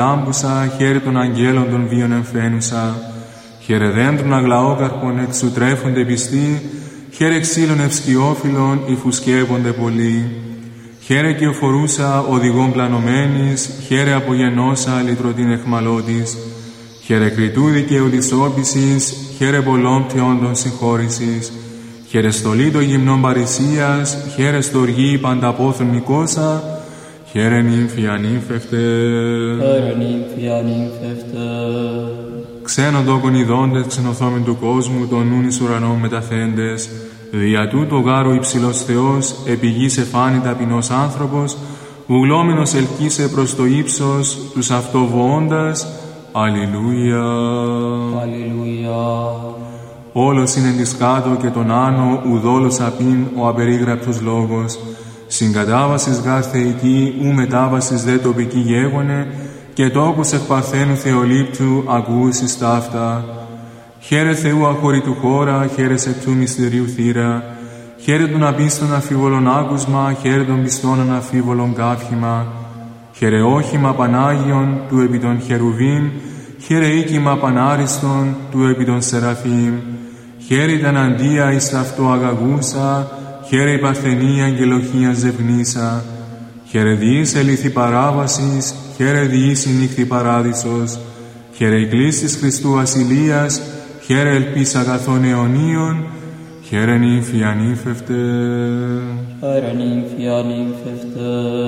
λάμπουσα, χαίρε των αγγέλων των βίων εμφαίνουσα. Χαίρε δέντρων αγλαόκαρπων εξουτρέφονται πιστοί, χαίρε ξύλων ευσκιόφυλλων υφουσκεύονται πολλοί. Χαίρε και οφορούσα οδηγών πλανωμένης, χαίρε απογενώσα λυτρωτήν εχμαλώτης. Χαίρε κριτού δικαίου της όπισης, χαίρε πολλών πτιόντων συγχώρησης. Χαίρε στολή των γυμνών παρησίας, χαίρε στοργή πανταπόθων Νικόσα, χαίρε νύμφη ανύμφευτε. Χαίρε νύμφη ανύμφευτε. Ξένον τόκον ειδώντες ξενοθόμην του κόσμου, των νουν εις ουρανών μεταθέντες. Δια τούτο γάρου υψηλός Θεός, επί γης εφάνη ταπεινός άνθρωπος, βουλόμενος ελκύσε προς το ύψος, τους αυτοβοώντας. Αλληλούια. Αλληλούια. Όλος είναι της κάτω και τον άνω, ουδόλος απειν ο απερίγραπτος λόγος. Συγκατάβασης γάρ θεϊκή, ου μετάβασης δε τοπική γέγονε, και τόπους εκ παρθένου Θεολήπτου ακούσεις ταύτα. Χαίρε Θεού αχωρητού χώρα, χαίρε σε του μυστηρίου θύρα. Χαίρε των απίστων αφίβολων άκουσμα, χαίρε των πιστών αναφίβολων κάφημα. Χαίρε όχημα Πανάγιον του επί των χερουβίμ, χαίρε οίκημα Πανάριστον του επί των Σεραφείμ. Χαίρε τα αντία εις αυτό αγαγούσα, χαίρε η παρθενή αγγελοχία ζευνήσα. Χαίρε διείς ελήθη παράβασης, χαίρε διείς η νύχτη παράδεισος. Χαίρε η κλίστης Χριστού ασυλίας, χαίρε ελπίς αγαθών αιωνίων, χαίρε νύμφη ανύμφευτε. Χαίρε νύμφη ανύμφευτε.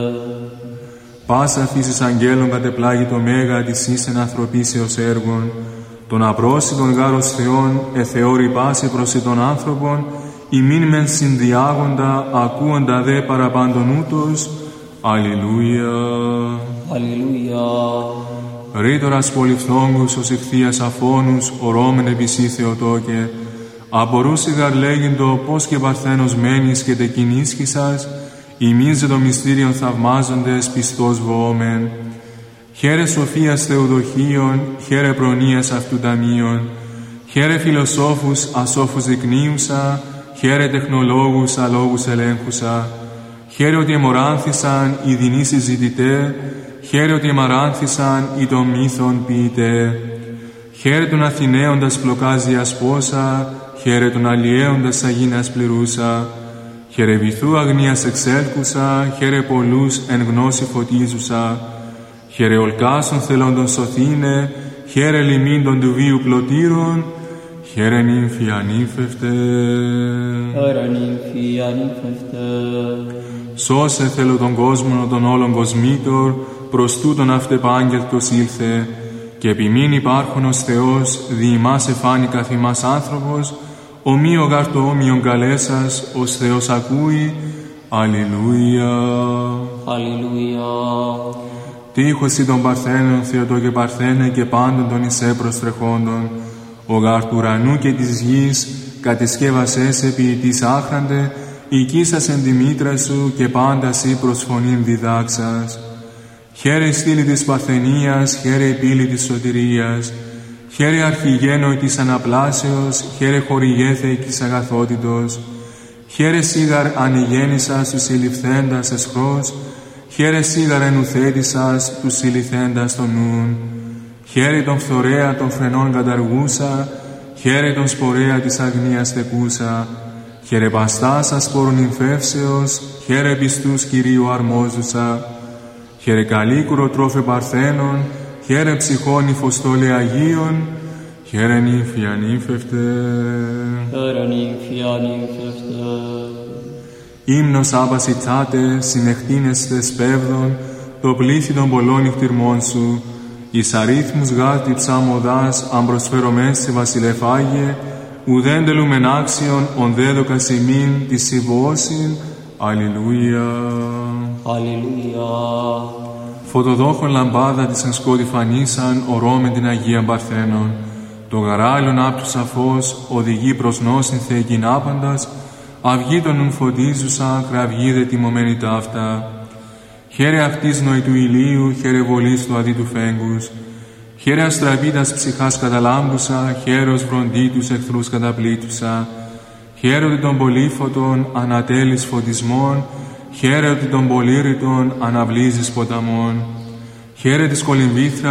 Πάσα φύσης αγγέλων κατεπλάγει το μέγα της ίσεν ανθρωπίσεως έργων, των απρόσιτων γάρος Θεών εθεώρη πάση προς των άνθρωπων, ημίν μεν συνδιάγοντα, ακούοντα δε παραπάντων ούτως. Αλληλούια. Αλληλούια. Ρήτορας πολυφθόγκους ως ηχθείας αφώνους, ορώμεν επισή Θεοτόκε, απορούσι γαρ λέγειν πώς και παρθένος μένεις και τεκειν ίσχυσας, ημίζε το μυστήριον θαυμάζοντες πιστός βοόμεν. Χαίρε σοφίας Θεοδοχίων, χαίρε προνοίας αυτού ταμείων, χαίρε φιλοσόφους ασόφους δεικνύουσα, χαίρε τεχνολόγους αλόγους ελέγχουσα. Χαίρε ότι εμοράνθησαν οι δεινοί συζητητέ, χαίρε ότι εμαράνθησαν οι των μύθων ποιητέ. Χαίρε τον Αθηναίοντας πλοκάζει ασπόσα, χαίρε τον αλλιέοντας αγίνας πληρούσα. Χαίρε βυθού αγνίας εξέλκουσα, χαίρε πολλούς εν γνώση φωτίζουσα. Χαίρε ολκάσων θελόντων σωθήνε, χαίρε λιμίντων του βίου πλωτήρων, χαίρε νύμφη ανύμφευτε. Χαίρε νύμφη ανύμφευτε. Σώσε θέλω τον κόσμο των όλων κοσμήτων, προς τούτον αυτεπάγγελτος ήλθε, και επιμήν υπάρχον ως Θεός, δι' ημάς εφάνει καθ' ημάς άνθρωπος, ομοίο γάρ το όμοιον καλέσας, ως Θεός ακούει. Αλληλούια. Αλληλούια. Τύχωση των Παρθένων, Θεοτό και Παρθένε, και πάντων των εισέ προστρεχόντων, ο γάρ του ουρανού και της γης, κατεσκεύασες επί της άχραντε, οικίσας εν τη μήτρα σου και πάντα σύ προς φωνήν διδάξας. Χαίρε η στήλη της Παρθενίας, χαίρε η πύλη της σωτηρίας, χαίρε αρχηγένοι της αναπλάσεως, χαίρε χορηγέθε της αγαθότητος, χαίρε σίγαρ ανηγέννησας τους συλληφθέντας εσχρός, χαίρε σίγαρ ενουθέτησας τους συλληφθέντας των νουν, χαίρε τον φθορέα των φρενών καταργούσα, χαίρε τον σπορέα της αγνίας στεκούσα, χαίρε παστάσας σπόρων νυμφεύσεως, χαίρε πιστούς Κυρίου αρμόζουσα, χαίρε καλίκουρο τρόφε Παρθένων, χαίρε ψυχών υφοστόλε Αγίων, χαίρε νύμφη ανύμφευτε. Χαίρε νύμφη ανύμφευτε. Ύμνος άπαση τσάτε, συνεχτίνεστε σπέβδον, το πλήθη των πολλών νυχτυρμών σου, εις αρίθμους γάρτη ψάμοδάς, αν προσφερομές σε βασιλεφάγε, ουδέν τελούμεν άξιον, ον δέδοκας ημίν της συμβώσιν. Αλληλούια. Αλληλούια. Φωτοδόχον λαμπάδα της εν σκότη φανίσαν, ορώμεν την Αγία Παρθένων. Το γαράλιον άπτου σαφώς, οδηγεί προς νόσιν θεεκήν άπαντας, αυγή των νουν φωτίζουσα, κραυγή δε τιμωμένη ταύτα. Χαίρε αυτής νοητού ηλίου, χαίρε βολής του αδίτου φέγγους. Χαίρε αστραπίτας ψυχάς καταλάμπουσα, χαίρος βροντίτους εχθρούς καταπλήτουσα. Χαίρε ότι των πολύφωτων ανατέλεις φωτισμών, χαίρε ότι των πολύρητων αναβλύζεις ποταμών. Χαίρε της κολυμβήθρας